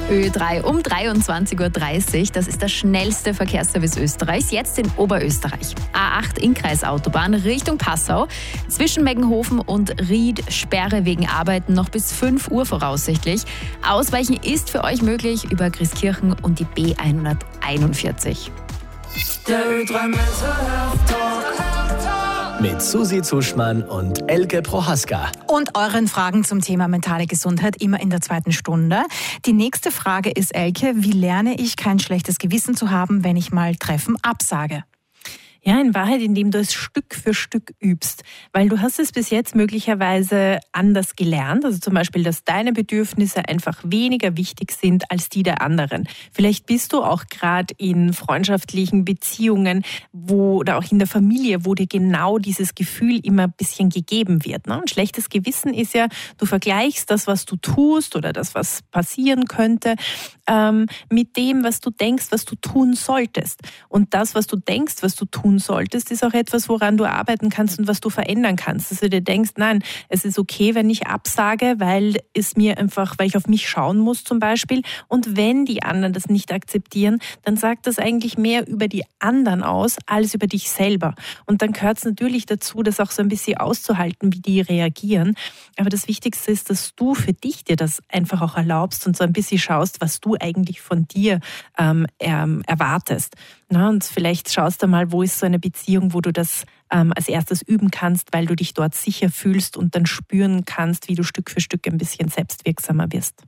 Ö3 um 23.30 Uhr. Das ist der schnellste Verkehrsservice Österreichs, jetzt in Oberösterreich. A8 Innkreisautobahn Richtung Passau. Zwischen Meggenhofen und Ried Sperre wegen Arbeiten noch bis 5 Uhr voraussichtlich. Ausweichen ist für euch möglich über Christkirchen und die B141. Der Ö3 Mental Health Talk mit Susi Zuschmann und Elke Prohaska. Und euren Fragen zum Thema mentale Gesundheit immer in der zweiten Stunde. Die nächste Frage ist, Elke, wie lerne ich kein schlechtes Gewissen zu haben, wenn ich mal Treffen absage? Ja, in Wahrheit, indem du es Stück für Stück übst. Weil du hast es bis jetzt möglicherweise anders gelernt. Also zum Beispiel, dass deine Bedürfnisse einfach weniger wichtig sind als die der anderen. Vielleicht bist du auch gerade in freundschaftlichen Beziehungen oder auch in der Familie, wo dir genau dieses Gefühl immer ein bisschen gegeben wird. Ne? Ein schlechtes Gewissen ist ja, du vergleichst das, was du tust oder das, was passieren könnte, mit dem, was du denkst, was du tun solltest. Und das, was du denkst, was du tun solltest, ist auch etwas, woran du arbeiten kannst und was du verändern kannst. Dass du dir denkst, nein, es ist okay, wenn ich absage, weil ich auf mich schauen muss zum Beispiel. Und wenn die anderen das nicht akzeptieren, dann sagt das eigentlich mehr über die anderen aus, als über dich selber. Und dann gehört es natürlich dazu, das auch so ein bisschen auszuhalten, wie die reagieren. Aber das Wichtigste ist, dass du für dich dir das einfach auch erlaubst und so ein bisschen schaust, was du eigentlich von dir erwartest. Na, und vielleicht schaust du mal, wo ist so eine Beziehung, wo du das als erstes üben kannst, weil du dich dort sicher fühlst und dann spüren kannst, wie du Stück für Stück ein bisschen selbstwirksamer wirst.